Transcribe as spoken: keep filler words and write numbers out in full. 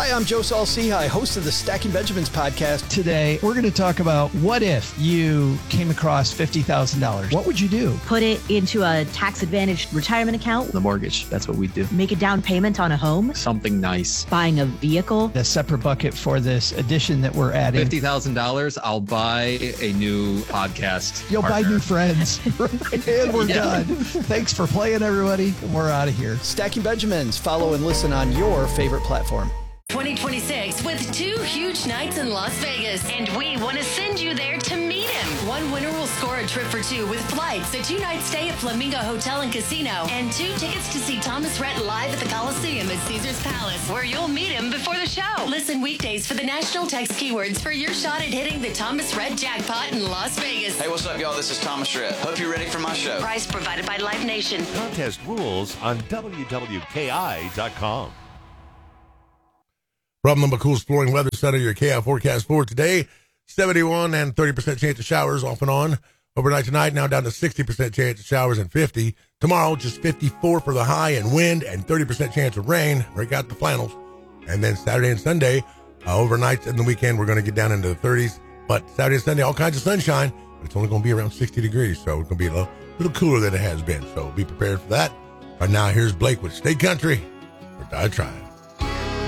Hi, I'm Joe Saul-Sehy, host of the Stacking Benjamins podcast. Today, we're going to talk about what if you came across fifty thousand dollars? What would you do? Put it into a tax-advantaged retirement account. The mortgage, that's what we do. Make a down payment on a home. Something nice. Buying a vehicle. A separate bucket for this addition that we're adding. fifty thousand dollars, I'll buy a new podcast You'll partner. buy new friends. And we're Yeah. done. Thanks for playing, everybody. We're out of here. Stacking Benjamins. Follow and listen on your favorite platform. twenty twenty-six with two huge nights in Las Vegas, and we want to send you there to meet him. One winner will score a trip for two with flights, a two-night stay at Flamingo Hotel and Casino, and two tickets to see Thomas Rhett live at the Coliseum at Caesars Palace, where you'll meet him before the show. Listen weekdays for the national text keywords for your shot at hitting the Thomas Rhett jackpot in Las Vegas. Hey, what's up, y'all? This is Thomas Rhett. Hope you're ready for my show. Prize provided by Live Nation. Contest rules on W W K I dot com. From the McCool's Flooring Weather Center, your K I forecast for today, seventy-one and thirty percent chance of showers off and on. Overnight tonight, now down to sixty percent chance of showers and fifty. Tomorrow, just fifty-four for the high and wind and thirty percent chance of rain. Break out the flannels. And then Saturday and Sunday, uh, overnight and the weekend, we're going to get down into the thirties. But Saturday and Sunday, all kinds of sunshine. But it's only going to be around sixty degrees, so it's going to be a little, little cooler than it has been. So be prepared for that. Right now, here's Blake with State Country or Die Trying.